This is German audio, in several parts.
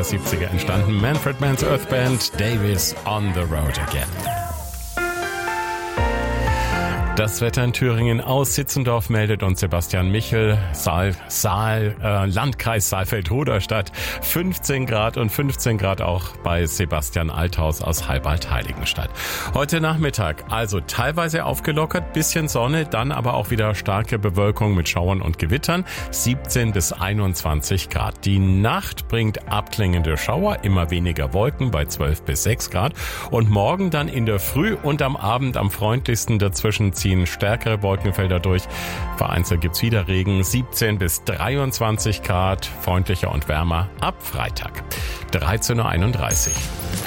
der 70er entstanden. Manfred Mann's Earth Band, Davis on the Road Again. Das Wetter in Thüringen aus Sitzendorf meldet uns Sebastian Michel, Landkreis Saalfeld-Ruderstadt, 15 Grad und 15 Grad auch bei Sebastian Althaus aus Halbalt-Heiligenstadt. Heute Nachmittag also teilweise aufgelockert, bisschen Sonne, dann aber auch wieder starke Bewölkung mit Schauern und Gewittern, 17 bis 21 Grad. Die Nacht bringt abklingende Schauer, immer weniger Wolken bei 12 bis 6 Grad und morgen dann in der Früh und am Abend am freundlichsten dazwischen ziehen stärkere Wolkenfelder durch. Vereinzelt gibt's wieder Regen, 17 bis 23 Grad, freundlicher und wärmer ab Freitag, 13.31 Uhr.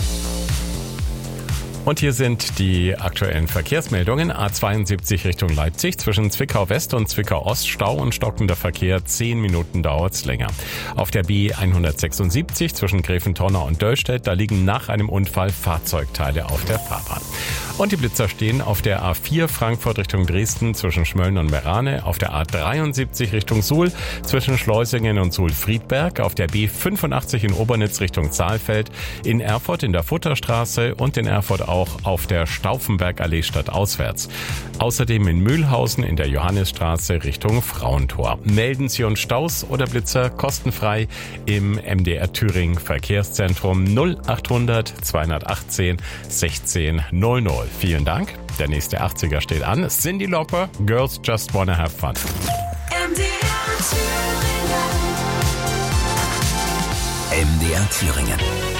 Und hier sind die aktuellen Verkehrsmeldungen. A72 Richtung Leipzig zwischen Zwickau West und Zwickau Ost Stau und stockender Verkehr. 10 Minuten dauert's länger. Auf der B176 zwischen Gräfentonner und Döllstedt, da liegen nach einem Unfall Fahrzeugteile auf der Fahrbahn. Und die Blitzer stehen auf der A4 Frankfurt Richtung Dresden zwischen Schmölln und Merane, auf der A73 Richtung Suhl zwischen Schleusingen und Suhl-Friedberg, auf der B85 in Obernitz Richtung Saalfeld, in Erfurt in der Futterstraße und in Erfurt auch auf der Stauffenbergallee stadtauswärts. Außerdem in Mühlhausen in der Johannisstraße Richtung Frauentor. Melden Sie uns Staus oder Blitzer kostenfrei im MDR Thüringen Verkehrszentrum 0800 218 16 00. Vielen Dank. Der nächste 80er steht an. Cyndi Lauper, Girls Just Wanna Have Fun. MDR Thüringen.